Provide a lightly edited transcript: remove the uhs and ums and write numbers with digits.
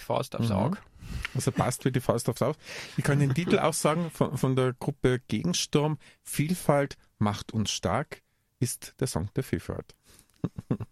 die Faust aufs Auge. Also passt wie die Faust aufs Auge. Ich kann den Titel auch sagen von der Gruppe Gegensturm. Vielfalt macht uns stark ist der Song der Vielfalt.